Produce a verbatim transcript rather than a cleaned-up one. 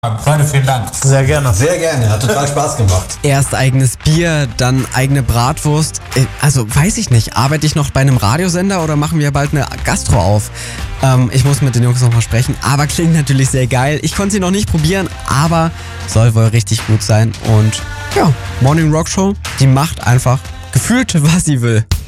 Freunde, vielen Dank. Sehr gerne. Sehr gerne, hat total Spaß gemacht. Erst eigenes Bier, dann eigene Bratwurst. Also weiß ich nicht, arbeite ich noch bei einem Radiosender oder machen wir bald eine Gastro auf? Ähm, ich muss mit den Jungs noch mal sprechen, aber klingt natürlich sehr geil. Ich konnte sie noch nicht probieren, aber soll wohl richtig gut sein. Und ja, Morning Rock Show, die macht einfach gefühlt, was sie will.